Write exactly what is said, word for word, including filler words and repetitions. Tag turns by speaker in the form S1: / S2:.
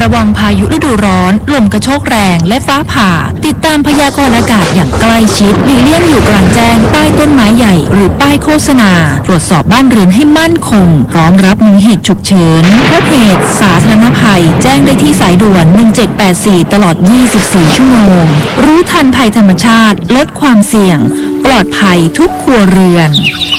S1: ระวังพายุฤดูร้อนลมกระโชกแรงและฟ้าผ่าติดตามพยากรณ์อากาศอย่างใกล้ชิดหลีกเลี่ยงอยู่กลางแจ้งใต้ต้นไม้ใหญ่หรือป้ายโฆษณาตรวจสอบบ้านเรือนให้มั่นคงพร้อมรับมือเหตุฉุกเฉินพบเหตุสาธารณภัยแจ้งได้ที่สายด่วนหนึ่งเจ็ดแปดสี่ตลอดยี่สิบสี่ชั่วโมงรู้ทันภัยธรรมชาติลดความเสี่ยงปลอดภัยทุกครัวเรือน